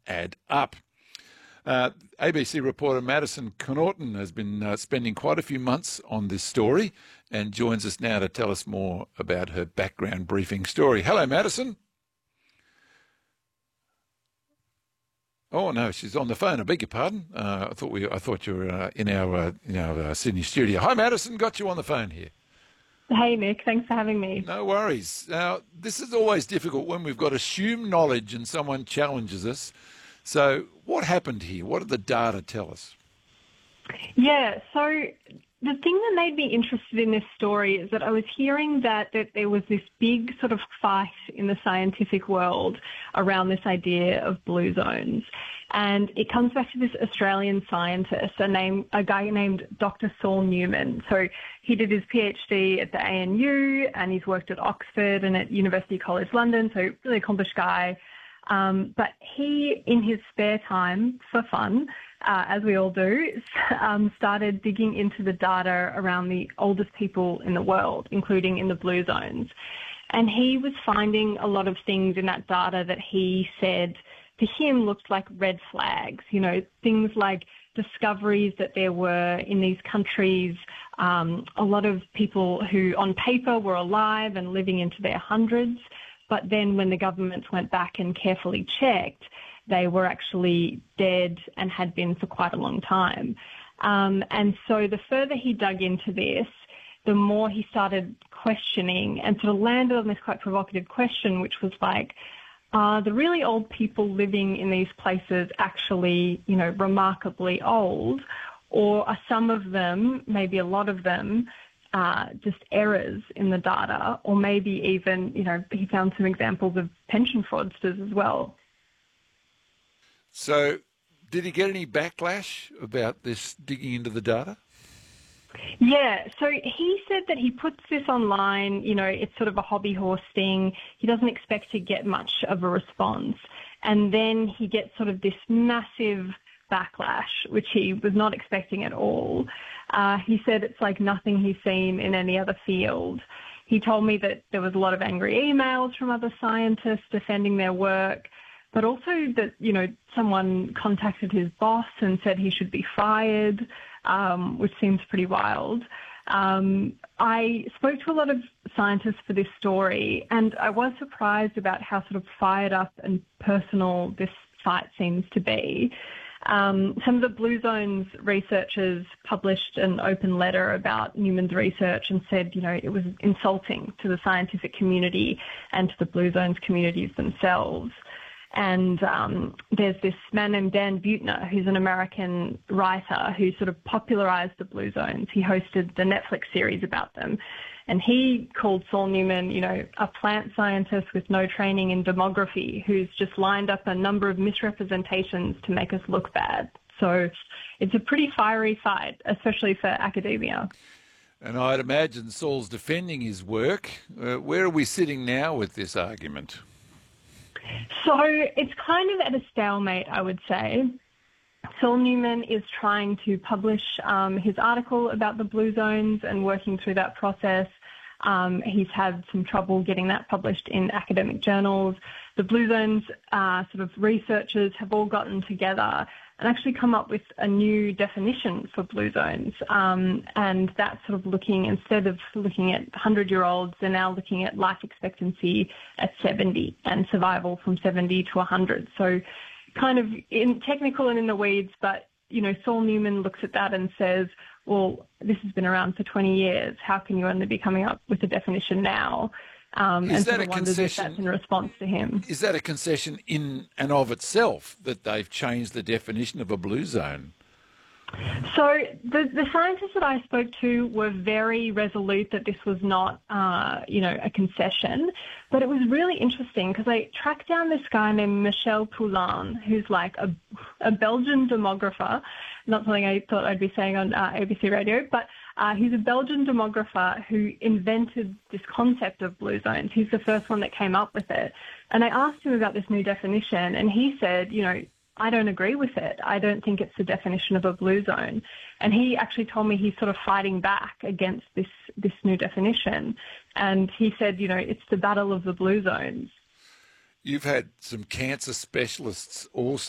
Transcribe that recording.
add up. ABC reporter Madison Connaughton has been spending quite a few months on this story and joins us now to tell us more about her background briefing story. Hello, Madison. Oh no, she's on the phone. I beg your pardon. I thought you were in our Sydney studio. Hi, Madison. Got you on the phone here. Hey, Nick. Thanks for having me. No worries. Now, this is always difficult when we've got assumed knowledge and someone challenges us. So, what happened here? What did the data tell us? Yeah. So the thing that made me interested in this story is that I was hearing that there was this big sort of fight in the scientific world around this idea of blue zones. And it comes back to this Australian scientist, a guy named Dr. Saul Newman. So he did his PhD at the ANU and he's worked at Oxford and at University College London, so really accomplished guy. But he, in his spare time, for fun, as we all do, started digging into the data around the oldest people in the world, including in the blue zones. And he was finding a lot of things in that data that he said to him looked like red flags, things like discoveries that there were in these countries, a lot of people who on paper were alive and living into their hundreds, but then when the governments went back and carefully checked, they were actually dead and had been for quite a long time. And so the further he dug into this, the more he started questioning and sort of landed on this quite provocative question, which was like, are the really old people living in these places actually, remarkably old? Or are some of them, maybe a lot of them, just errors in the data? Or maybe even, he found some examples of pension fraudsters as well. So did he get any backlash about this digging into the data? Yeah, so he said that he puts this online, it's sort of a hobby horse thing. He doesn't expect to get much of a response. And then he gets sort of this massive backlash, which he was not expecting at all. He said it's like nothing he's seen in any other field. He told me that there was a lot of angry emails from other scientists defending their work, but also that, someone contacted his boss and said he should be fired, which seems pretty wild. I spoke to a lot of scientists for this story, and I was surprised about how sort of fired up and personal this fight seems to be. Some of the Blue Zones researchers published an open letter about Newman's research and said, it was insulting to the scientific community and to the Blue Zones communities themselves. And there's this man named Dan Buettner, who's an American writer who sort of popularized the blue zones. He hosted the Netflix series about them. And he called Saul Newman, a plant scientist with no training in demography who's just lined up a number of misrepresentations to make us look bad. So it's a pretty fiery fight, especially for academia. And I'd imagine Saul's defending his work. Where are we sitting now with this argument? So it's kind of at a stalemate, I would say. Saul Newman is trying to publish his article about the blue zones and working through that process. He's had some trouble getting that published in academic journals. The blue zones sort of researchers have all gotten together and actually come up with a new definition for blue zones. And that's sort of looking, instead of looking at 100-year-olds, they're now looking at life expectancy at 70 and survival from 70 to 100. So kind of in technical and in the weeds, but, Saul Newman looks at that and says, well, this has been around for 20 years. How can you only be coming up with a definition now? Is that a concession? If that's in response to him. Is that a concession in and of itself that they've changed the definition of a blue zone? So the scientists that I spoke to were very resolute that this was not, a concession. But it was really interesting because I tracked down this guy named Michel Poulain, who's like a Belgian demographer. Not something I thought I'd be saying on ABC Radio, but he's a Belgian demographer who invented this concept of blue zones. He's the first one that came up with it. And I asked him about this new definition, and he said, I don't agree with it. I don't think it's the definition of a blue zone. And he actually told me he's sort of fighting back against this new definition. And he said, it's the battle of the blue zones. You've had some cancer specialists also